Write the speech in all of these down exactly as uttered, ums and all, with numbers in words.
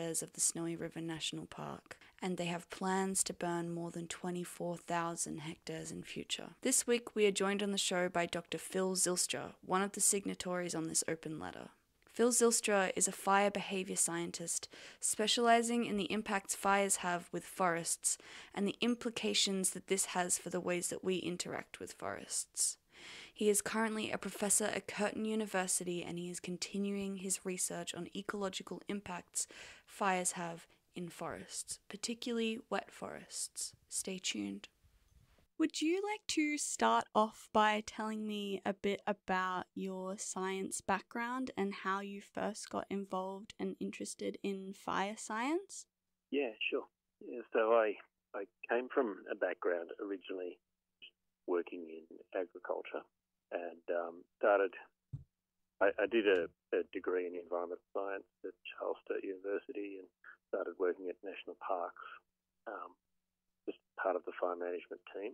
hectares of the Snowy River National Park, and they have plans to burn more than twenty-four thousand hectares in future. This week we are joined on the show by Doctor Phil Zylstra, one of the signatories on this open letter. Phil Zylstra is a fire behaviour scientist specialising in the impacts fires have with forests and the implications that this has for the ways that we interact with forests. He is currently a professor at Curtin University, and he is continuing his research on ecological impacts fires have in forests, particularly wet forests. Stay tuned. Would you like to start off by telling me a bit about your science background and how you first got involved and interested in fire science? Yeah, sure. Yeah, so I, I came from a background originally working in agriculture and um, started, I, I did a, a degree in environmental science at Charles Sturt University and started working at national parks, um, just part of the fire management team.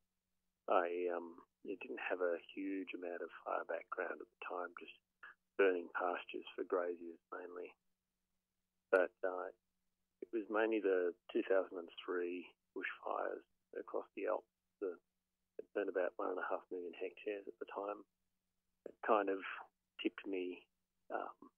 I um, didn't have a huge amount of fire background at the time, just burning pastures for graziers mainly. But uh, it was mainly the two thousand three bushfires across the Alps that burned about one and a half million hectares at the time. It kind of tipped me um,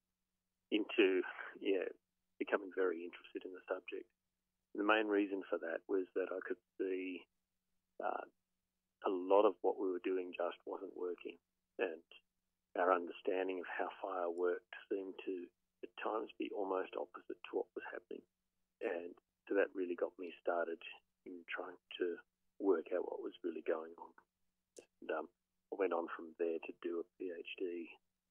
into yeah becoming very interested in the subject. And the main reason for that was that I could see uh, a lot of what we were doing just wasn't working, and our understanding of how fire worked seemed to at times be almost opposite to what was happening. And so that really got me started in trying to work out what was really going on. And um, I went on from there to do a PhD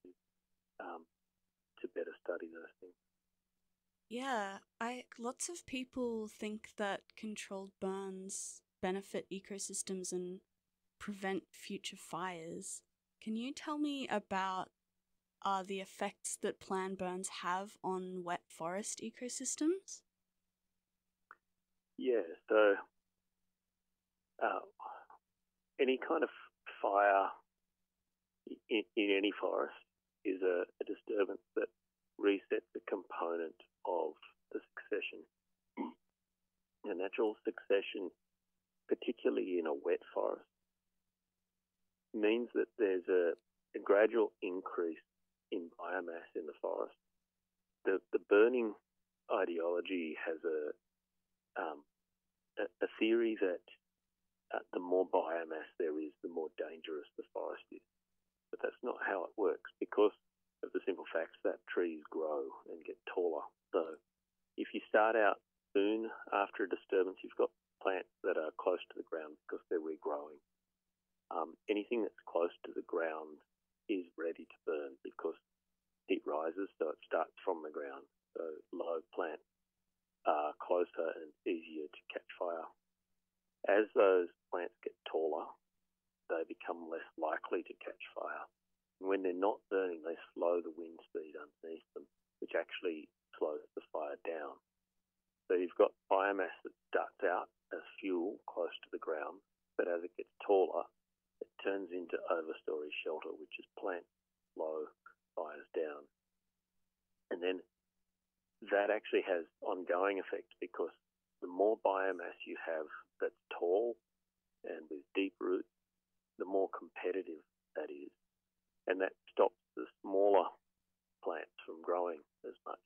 um, to better study those things. Yeah, I lots of people think that controlled burns benefit ecosystems and prevent future fires. Can you tell me about uh, the effects that planned burns have on wet forest ecosystems? Yeah, so uh, any kind of fire in, in any forest is a, a disturbance that resets a component of the succession. A natural succession, particularly in a wet forest, means that there's a, a gradual increase in biomass in the forest. The, the burning ideology has a, um, a, a theory that uh, the more biomass there is, the more dangerous the forest is. But that's not how it works, because of the simple fact that trees grow and get taller. So if you start out soon after a disturbance, you've got plants that are close to the ground because they're regrowing. Um, anything that's close to the ground is ready to burn because heat rises, so it starts from the ground. So low plants are closer and easier to catch fire. As those plants get taller, they become less likely to catch fire. And when they're not burning, they slow the wind speed underneath them, which actually slows the fire down. So you've got biomass that starts out as fuel close to the ground, but as it gets taller, it turns into overstory shelter, which is plants slow fires down. And then that actually has ongoing effects, because the more biomass you have that's tall and with deep roots, the more competitive that is. And that stops the smaller plants from growing as much.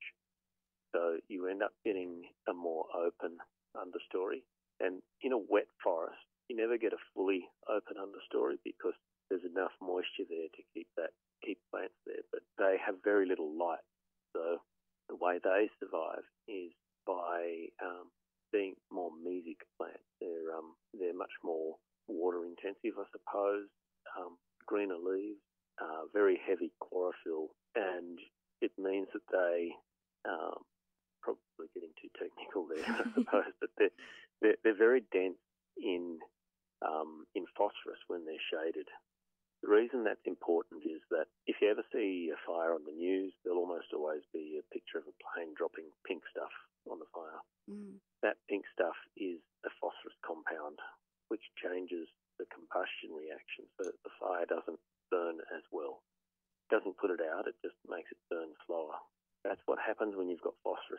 So you end up getting a more open understory. And in a wet forest, you never get a fully open understory because there's enough moisture there to keep that keep plants there, but they have very little light. So the way they survive is by um, being more mesic plants. They're um, they're much more water intensive, I suppose. Um, greener leaves, uh, very heavy chlorophyll, and it means that they um, probably getting too technical there, I suppose, but they're, they're they're very dense in um, in phosphorus when they're shaded. The reason that's important is that if you ever see a fire on the news, there'll almost always be a picture of a plane dropping pink stuff on the fire. Mm. That pink stuff is a